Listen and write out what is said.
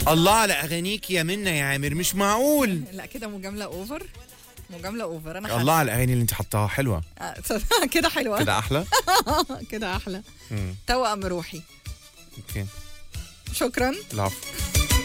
الله على اغانيك يا منى يا عامر، مش معقول. لا كده مجامله اوفر، مجامله اوفر. انا الله على الاغاني اللي انت حطاها حلوه. كده حلوه، كده احلى. كده احلى. توأم روحي. اوكي شكرا. العفو.